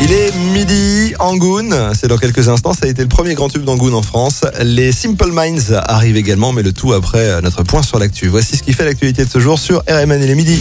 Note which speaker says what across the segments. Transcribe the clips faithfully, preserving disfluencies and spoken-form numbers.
Speaker 1: Il est midi, Angoune, c'est dans quelques instants, ça a été le premier grand tube d'Angoune en France. Les Simple Minds arrivent également, mais le tout après notre point sur l'actu. Voici ce qui fait l'actualité de ce jour sur R M N. Il est midi.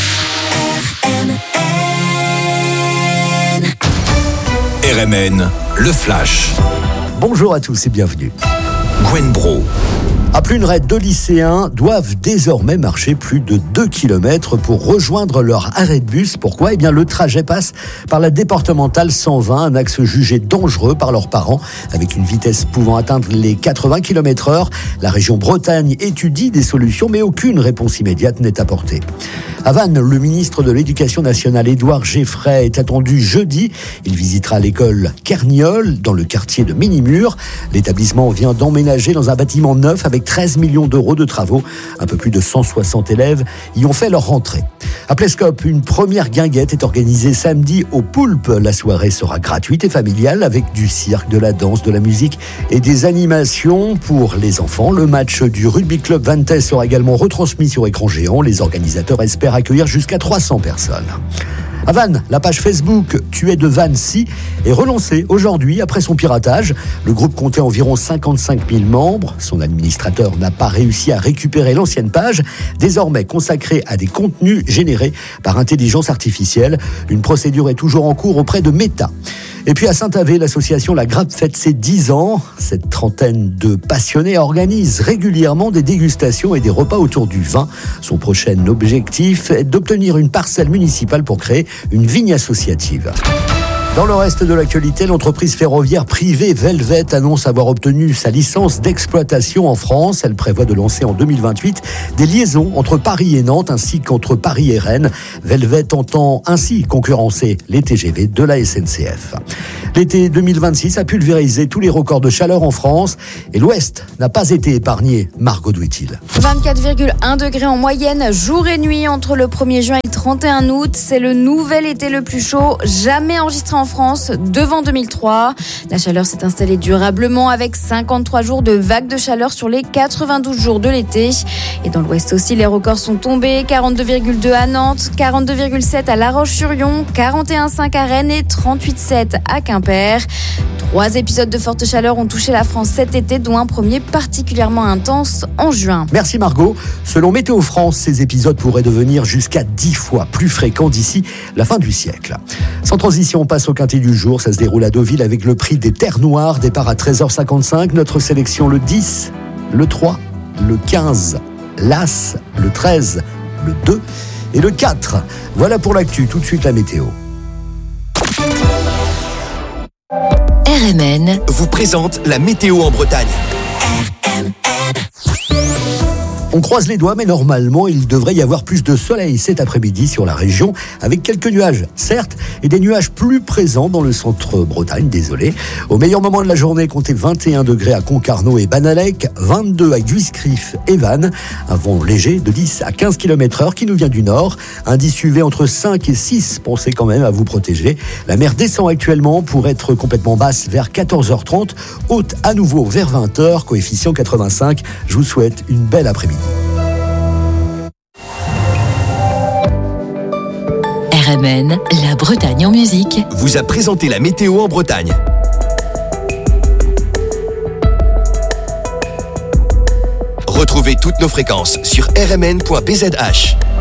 Speaker 2: R M N, le flash.
Speaker 3: Bonjour à tous et bienvenue.
Speaker 2: Gwen Bro.
Speaker 3: À Pluneret, deux lycéens doivent désormais marcher plus de deux kilomètres pour rejoindre leur arrêt de bus. Pourquoi ? Eh bien, le trajet passe par la départementale cent vingt, un axe jugé dangereux par leurs parents, avec une vitesse pouvant atteindre les quatre-vingts kilomètres heure. La région Bretagne étudie des solutions, mais aucune réponse immédiate n'est apportée. À Vannes, le ministre de l'Éducation nationale, Édouard Geffray, est attendu jeudi. Il visitera l'école Kerniol, dans le quartier de Ménimur. L'établissement vient d'emménager dans un bâtiment neuf avec treize millions d'euros de travaux. Un peu plus de cent soixante élèves y ont fait leur rentrée. À Plescope, une première guinguette est organisée samedi au Poulpe. La soirée sera gratuite et familiale avec du cirque, de la danse, de la musique et des animations pour les enfants. Le match du rugby club Vannes sera également retransmis sur écran géant. Les organisateurs espèrent accueillir jusqu'à trois cents personnes. À Vannes, la page Facebook « Tu es de Vannes-ci » est relancée aujourd'hui après son piratage. Le groupe comptait environ cinquante-cinq mille membres. Son administrateur n'a pas réussi à récupérer l'ancienne page, désormais consacrée à des contenus générés par intelligence artificielle. Une procédure est toujours en cours auprès de Meta. Et puis à Saint-Avé, l'association La Grappe fête ses dix ans. Cette trentaine de passionnés organise régulièrement des dégustations et des repas autour du vin. Son prochain objectif est d'obtenir une parcelle municipale pour créer une vigne associative. Dans le reste de l'actualité, l'entreprise ferroviaire privée Velvet annonce avoir obtenu sa licence d'exploitation en France. Elle prévoit de lancer en deux mille vingt-huit des liaisons entre Paris et Nantes ainsi qu'entre Paris et Rennes. Velvet entend ainsi concurrencer les T G V de la S N C F. L'été deux mille vingt-six a pulvérisé tous les records de chaleur en France et l'Ouest n'a pas été épargné. Margot Douitil.
Speaker 4: vingt-quatre virgule un degrés en moyenne, jour et nuit entre le premier juin et le trente et un août. C'est le nouvel été le plus chaud jamais enregistré en France devant deux mille trois. La chaleur s'est installée durablement avec cinquante-trois jours de vagues de chaleur sur les quatre-vingt-douze jours de l'été. Et dans l'Ouest aussi, les records sont tombés. quarante-deux virgule deux à Nantes, quarante-deux virgule sept à La Roche-sur-Yon, quarante et un virgule cinq à Rennes et trente-huit virgule sept à Quimper. Trois épisodes de forte chaleur ont touché la France cet été, dont un premier particulièrement intense en juin.
Speaker 3: Merci Margot. Selon Météo France, ces épisodes pourraient devenir jusqu'à dix fois plus fréquents d'ici la fin du siècle. Sans transition, on passe au quintet du jour. Ça se déroule à Deauville avec le prix des Terres Noires. Départ à treize heures cinquante-cinq. Notre sélection le dix, le trois, le quinze, l'As, le treize, le deux et le quatre. Voilà pour l'actu. Tout de suite la météo.
Speaker 2: R M N vous présente la météo en Bretagne. R M N.
Speaker 3: On croise les doigts, mais normalement, il devrait y avoir plus de soleil cet après-midi sur la région, avec quelques nuages, certes, et des nuages plus présents dans le centre Bretagne, désolé. Au meilleur moment de la journée, comptez vingt et un degrés à Concarneau et Banalec, vingt-deux à Guiscrif et Vannes, un vent léger de dix à quinze kilomètres heure qui nous vient du nord, indice U V entre cinq et six, pensez quand même à vous protéger. La mer descend actuellement pour être complètement basse vers quatorze heures trente, haute à nouveau vers vingt heures, coefficient quatre-vingt-cinq. Je vous souhaite une belle après-midi.
Speaker 5: R M N, la Bretagne en musique,
Speaker 2: vous a présenté la météo en Bretagne. Retrouvez toutes nos fréquences sur r m n point b z h.